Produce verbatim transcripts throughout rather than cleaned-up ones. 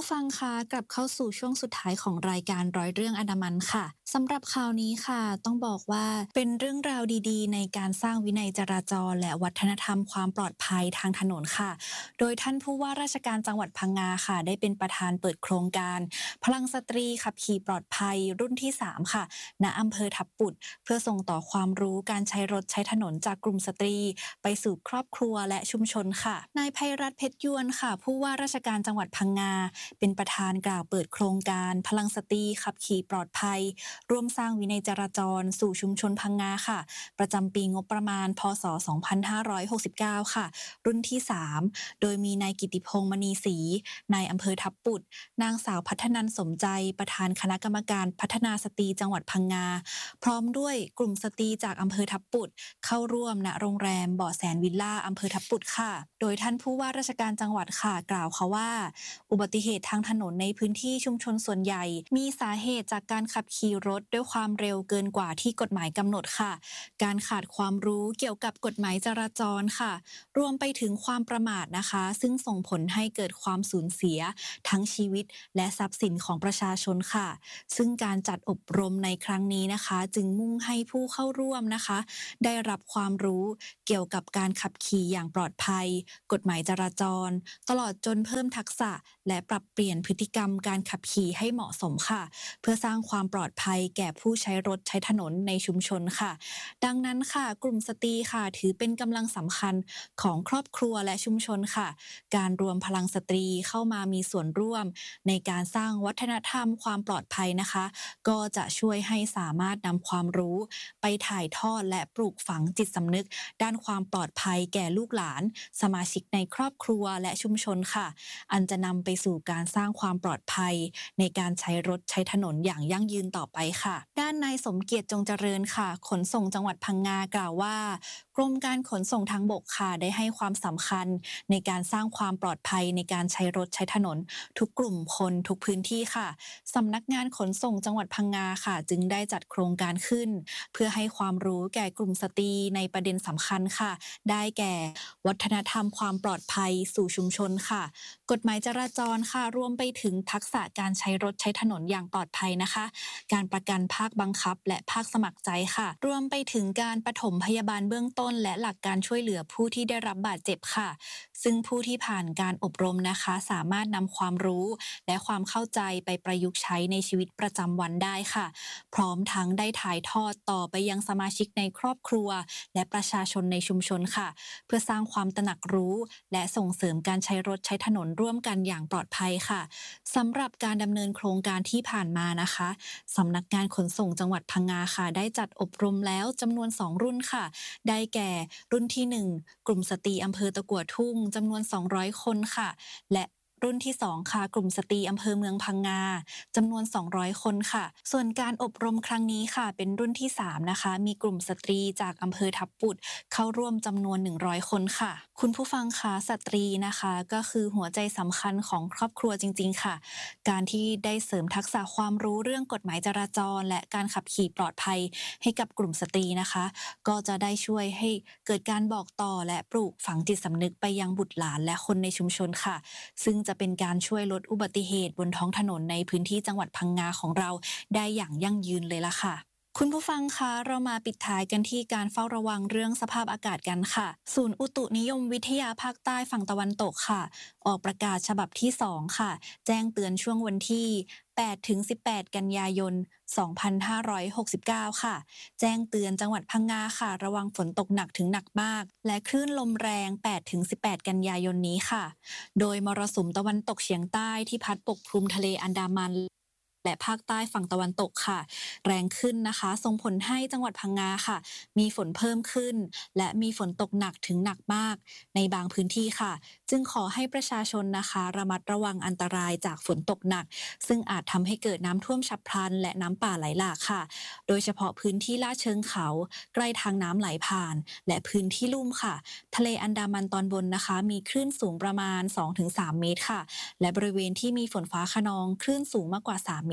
ฟังคะกลับเข้าสู่ช่วงสุดท้ายของรายการร้อยเรื่องอันดามันค่ะสำหรับข่าวนี้ค่ะต้องบอกว่าเป็นเรื่องราวดีๆในการสร้างวินัยจราจรและวัฒนธรรมความปลอดภัยทางถนนค่ะโดยท่านผู้ว่าราชการจังหวัดพังงาค่ะได้เป็นประธานเปิดโครงการพลังสตรีขับขี่ปลอดภัยรุ่นที่สามค่ะณอำเภอทับปุดเพื่อส่งต่อความรู้การใช้รถใช้ถนนจากกลุ่มสตรีไปสู่ครอบครัวและชุมชนค่ะนายไพรัตน์เพชรยวนค่ะผู้ว่าราชการจังหวัดพังงาเป็นประธานกล่าวเปิดโครงการพลังสตรีขับขี่ปลอดภัยร่วมสร้างวินัยจราจรสู่ชุมชนพังงาค่ะประจำปีงบประมาณพ.ศ. สองพันห้าร้อยหกสิบเก้าค่ะรุ่นที่สามโดยมีนายกิติพงษ์มณีศรีนายอำเภอทับปุดนางสาวพัฒนันสมใจประธานคณะกรรมการพัฒนาสตรีจังหวัดพังงาพร้อมด้วยกลุ่มสตรีจากอำเภอทับปุดเข้าร่วมณโรงแรมเบาะแสนวิลล่าอำเภอทับปุดค่ะโดยท่านผู้ว่าราชการจังหวัดค่ะกล่าวค่ะว่าอุบัติเหตุทางถนนในพื้นที่ชุมชนส่วนใหญ่มีสาเหตุจากการขับขี่รถด้วยความเร็วเกินกว่าที่กฎหมายกำหนดค่ะการขาดความรู้เกี่ยวกับกฎหมายจราจรค่ะรวมไปถึงความประมาทนะคะซึ่งส่งผลให้เกิดความสูญเสียทั้งชีวิตและทรัพย์สินของประชาชนค่ะซึ่งการจัดอบรมในครั้งนี้นะคะจึงมุ่งให้ผู้เข้าร่วมนะคะได้รับความรู้เกี่ยวกับการขับขี่อย่างปลอดภัยกฎหมายจราจรตลอดจนเพิ่มทักษะและปรับเปลี่ยนพฤติกรรมการขับขี่ให้เหมาะสมค่ะเพื่อสร้างความปลอดภัยแก่ผู้ใช้รถใช้ถนนในชุมชนค่ะดังนั้นค่ะกลุ่มสตรีค่ะถือเป็นกำลังสำคัญของครอบครัวและชุมชนค่ะการรวมพลังสตรีเข้ามามีส่วนร่วมในการสร้างวัฒนธรรมความปลอดภัยนะคะก็จะช่วยให้สามารถนำความรู้ไปถ่ายทอดและปลูกฝังจิตสำนึกด้านความปลอดภัยแก่ลูกหลานสมาชิกในครอบครัวและชุมชนค่ะอันจะนำไปสู่การสร้างความปลอดภัยในการใช้รถใช้ถนนอย่างยั่งยืนต่อไปค่ะด้านนายสมเกียรติจงเจริญค่ะขนส่งจังหวัดพังงากล่าวว่ากรมการขนส่งทางบกค่ะได้ให้ความสำคัญในการสร้างความปลอดภัยในการใช้รถใช้ถนนทุกกลุ่มคนทุกพื้นที่ค่ะสำนักงานขนส่งจังหวัดพังงาค่ะจึงได้จัดโครงการขึ้นเพื่อให้ความรู้แก่กลุ่มสตรีในประเด็นสำคัญค่ะได้แก่วัฒนธรรมความปลอดภัยสู่ชุมชนค่ะกฎหมายจราจรค่ะรวมไปถึงทักษะการใช้รถใช้ถนนอย่างปลอดภัยนะคะการประกันภาคบังคับและภาคสมัครใจค่ะรวมไปถึงการปฐมพยาบาลเบื้องต้นและหลักการช่วยเหลือผู้ที่ได้รับบาดเจ็บค่ะซึ่งผู้ที่ผ่านการอบรมนะคะสามารถนำความรู้และความเข้าใจไปประยุกต์ใช้ในชีวิตประจำวันได้ค่ะพร้อมทั้งได้ถ่ายทอดต่อไปยังสมาชิกในครอบครัวและประชาชนในชุมชนค่ะเพื่อสร้างความตระหนักรู้และส่งเสริมการใช้รถใช้ถนนร่วมกันอย่างปลอดภัยค่ะสำหรับการดำเนินโครงการที่ผ่านมานะคะสำนักงานขนส่งจังหวัดพังงาค่ะได้จัดอบรมแล้วจำนวนสองรุ่นค่ะได้แก่รุ่นที่หนึ่งกลุ่มสตรีอำเภอตะกั่วทุ่งจำนวนสองร้อยคนค่ะและรุ่นที่สองค่ะกลุ่มสตรีอำเภอเมืองพังงาจำนวนสองร้อยคนค่ะส่วนการอบรมครั้งนี้ค่ะเป็นรุ่นที่สามนะคะมีกลุ่มสตรีจากอำเภอทับปุดเข้าร่วมจำนวนหนึ่งร้อยคนค่ะคุณผู้ฟังคะสตรีนะคะก็คือหัวใจสำคัญของครอบครัวจริงๆค่ะการที่ได้เสริมทักษะความรู้เรื่องกฎหมายจราจรและการขับขี่ปลอดภัยให้กับกลุ่มสตรีนะคะก็จะได้ช่วยให้เกิดการบอกต่อและปลูกฝังจิตสำนึกไปยังบุตรหลานและคนในชุมชนค่ะซึ่งจะเป็นการช่วยลดอุบัติเหตุบนท้องถนนในพื้นที่จังหวัดพังงาของเราได้อย่างยั่งยืนเลยล่ะค่ะคุณผู้ฟังคะเรามาปิดท้ายกันที่การเฝ้าระวังเรื่องสภาพอากาศกันค่ะศูนย์อุตุนิยมวิทยาภาคใต้ฝั่งตะวันตกค่ะออกประกาศฉบับที่สองค่ะแจ้งเตือนช่วงวันที่แปดถึงสิบแปดกันยายนสองพันห้าร้อยหกสิบเก้าค่ะแจ้งเตือนจังหวัดพังงาค่ะระวังฝนตกหนักถึงหนักมากและคลื่นลมแรงแปดถึงสิบแปดกันยายนนี้ค่ะโดยมรสุมตะวันตกเฉียงใต้ที่พัดปกคลุมทะเลอันดามันและภาคใต้ฝั่งตะวันตกค่ะแรงขึ้นนะคะส่งผลให้จังหวัดพังงาค่ะมีฝนเพิ่มขึ้นและมีฝนตกหนักถึงหนักมากในบางพื้นที่ค่ะจึงขอให้ประชาชนนะคะระมัดระวังอันตรายจากฝนตกหนักซึ่งอาจทำให้เกิดน้ำท่วมฉับพลันและน้ำป่าไหลหลากค่ะโดยเฉพาะพื้นที่ลาดเชิงเขาใกล้ทางน้ำไหลผ่านและพื้นที่ลุ่มค่ะทะเลอันดามันตอนบนนะคะมีคลื่นสูงประมาณ สองถึงสาม เมตรค่ะและบริเวณที่มีฝนฟ้าคะนองคลื่นสูงมากกว่าสามเม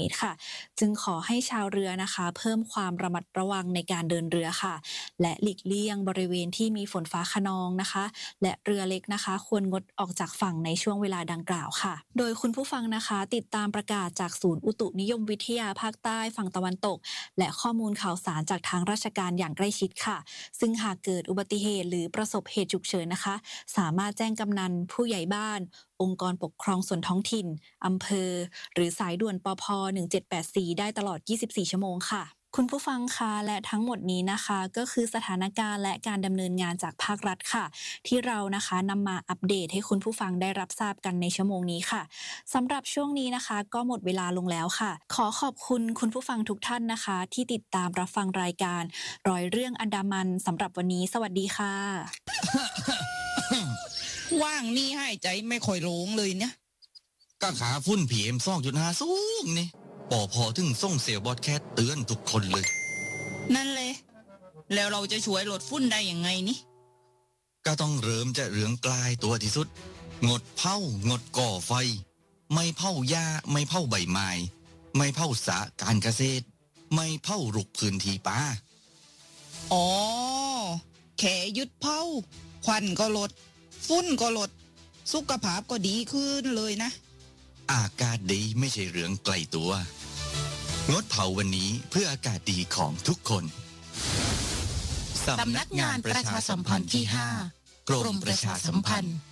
ตรค่ะจึงขอให้ชาวเรือนะคะเพิ่มความระมัดระวังในการเดินเรือค่ะและหลีกเลี่ยงบริเวณที่มีฝนฟ้าคะนองนะคะและเรือเล็กนะคะควรงดออกจากฝั่งในช่วงเวลาดังกล่าวค่ะโดยคุณผู้ฟังนะคะติดตามประกาศจากศูนย์อุตุนิยมวิทยาภาคใต้ฝั่งตะวันตกและข้อมูลข่าวสารจากทางราชการอย่างใกล้ชิดค่ะซึ่งหากเกิดอุบัติเหตุหรือประสบเหตุฉุกเฉินนะคะสามารถแจ้งกำนันผู้ใหญ่บ้านองค์กรปกครองส่วนท้องถิ่นอำเภอหรือสายด่วนปพหนึ่งเจ็ดแปดสี่ได้ตลอดยี่สิบสี่ชั่วโมงค่ะคุณผู้ฟังคะและทั้งหมดนี้นะคะก็คือสถานการณ์และการดำเนินงานจากภาครัฐค่ะที่เรานะคะนำมาอัปเดตให้คุณผู้ฟังได้รับทราบกันในชั่วโมงนี้ค่ะสำหรับช่วงนี้นะคะก็หมดเวลาลงแล้วค่ะขอขอบคุณคุณผู้ฟังทุกท่านนะคะที่ติดตามรับฟังรายการร้อยเรื่องอันดามันสำหรับวันนี้สวัสดีค่ะว่างนี่หายใจไม่ค่อยโล่งเลยเนี่ยก็ขาฝุ่น พี เอ็ม สองจุดห้า สูงนี่ปอพอถึงส่งเซลล์บอดแคสเตือนทุกคนเลยนั่นเลยแล้วเราจะช่วยลดฝุ่นได้ยังไงนี่ก็ต้องเริ่มจะเรื่องกลายตัวที่สุดงดเผางดก่อไฟไม่เผาหญ้าไม่เผาใบไม้ไม่เผาสระการเกษตรไม่เผารุกพื้นที่ป่าอ๋อแค่ยุดเผาควันก็ลดฝุ่นก็ลดสุขภาพก็ดีขึ้นเลยนะอากาศดีไม่ใช่เรื่องไกลตัวงดเผาวันนี้เพื่ออากาศดีของทุกคนสำนักงานประชาสัมพันธ์ที่ห้ากรมประชาสัมพันธ์